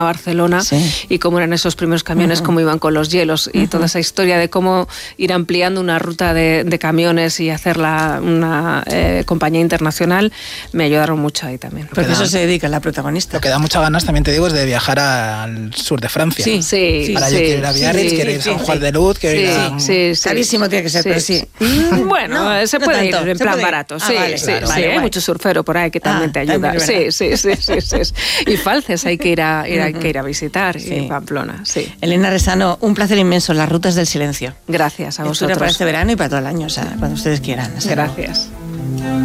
Barcelona, y cómo eran esos primeros camiones, cómo iban con los hielos, y toda esa historia de cómo ir ampliando una ruta de camiones y hacerla una compañía internacional, me ayudaron mucho ahí también. Porque eso se dedica la protagonista. Lo que da muchas ganas, también te digo, es de viajar al sur de Francia. Ahora yo quiero ir a Biarritz, quiero ir a San Juan de Luz, quiero ir a... Carísimo tiene que ser, pero sí. Bueno, se puede ir en plan barato. Hay mucho surfero por ahí que también te ayuda. Sí. Y Falces hay que ir a visitar, y Pamplona, Elena Resano, un placer inmenso, Las rutas del silencio. Gracias a vosotros. Para este verano y para todo el año, o sea, cuando ustedes quieran. Gracias.